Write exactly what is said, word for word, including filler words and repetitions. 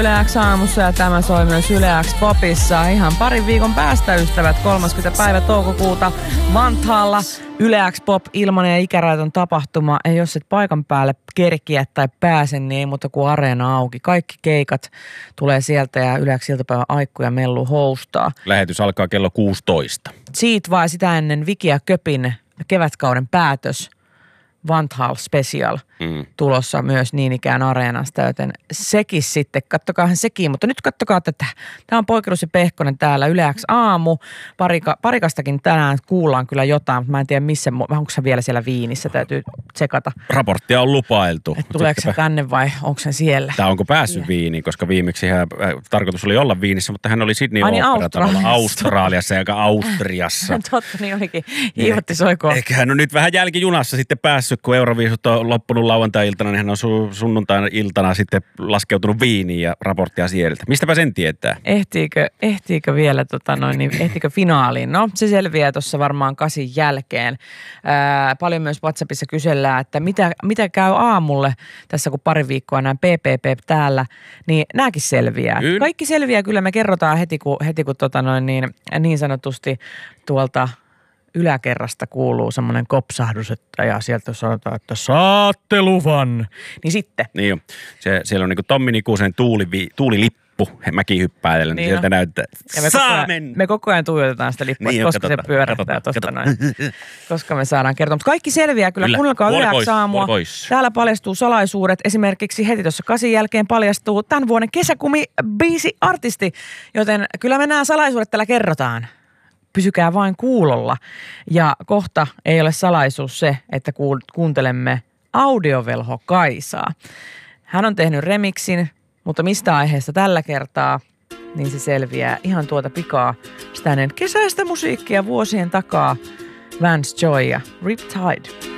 Yle X aamussa ja tämä soi myös Yle X Popissa. Ihan parin viikon päästä, ystävät, kolmaskymmenes päivä toukokuuta Vantaalla. Yle X Pop, ilmanen ja ikärajaton tapahtuma. Ja jos et paikan päälle kerkiä tai pääse, niin ei muuta kuin areena auki. Kaikki keikat tulee sieltä ja Yle X iltapäivän Aikku ja Mellu hostaa. Lähetys alkaa kello kuusitoista. Siitä vaan sitä ennen Viki ja Köpin kevätkauden päätös. Vanthal Special mm. tulossa myös niin ikään areenasta, joten sekin sitten, kattokaahan sekin, mutta nyt kattokaa tätä. Tämä on Poikerus ja Pehkonen täällä, Yle X aamu. Parika, parikastakin tänään kuullaan kyllä jotain, mutta mä en tiedä missä, onko se vielä siellä Viinissä, täytyy tsekata. Raporttia on lupailtu. Että tuleeko se tänne vai onko se siellä? Tai onko päässyt Viiniin, koska viimeksi hän, äh, tarkoitus oli olla Viinissä, mutta hän oli Sydney niin Opera Australiassa ja Austriassa. Totta, niin olikin. Hiivotti soikoon. Eikä hän on nyt vähän jälkijunassa sitten päässyt, kun Euroviisut on loppunut lauantai-iltana, niin hän on su- sunnuntai-iltana sitten laskeutunut Viiniin ja raporttia sieltä. Mistäpä sen tietää? Ehtiikö, ehtiikö vielä, tota noin, niin ehtiikö finaaliin? No, se selviää tuossa varmaan kasin jälkeen. Ää, paljon myös WhatsAppissa kysellään, että mitä, mitä käy aamulle tässä, kun pari viikkoa nämä P P P täällä, niin nämäkin selviää. Kyllä. Kaikki selviää, kyllä me kerrotaan heti, kun, heti, kun tota noin, niin, niin sanotusti tuolta yläkerrasta kuuluu semmoinen kopsahdus, että ja sieltä sanotaan, että saatte luvan. Niin sitten. Niin jo. Se, siellä on niin kuin Tommi Nikusen tuuli, tuulilippu mäkihyppäilellä, niin sieltä no. näyttää, ja me saa koko ajan, mennä. Me koko ajan tuijotetaan sitä lippua, niin, koska katsotaan, se pyörähtää tuosta noin. Koska me saadaan kertoa. Mutta kaikki selviää kyllä. kyllä. Kuunnelkaa Yle X aamua. Täällä paljastuu salaisuudet. Esimerkiksi heti tuossa kasin jälkeen paljastuu tämän vuoden kesäkumi-biisi-artisti. Joten kyllä me nämä salaisuudet täällä kerrotaan. Pysykää vain kuulolla. Ja kohta ei ole salaisuus se, että kuuntelemme Audiovelho Kaisaa. Hän on tehnyt remixin, mutta mistä aiheesta tällä kertaa, niin se selviää ihan tuota pikaa. Sitä ennen kesäistä musiikkia vuosien takaa. Vance Joy ja Riptide.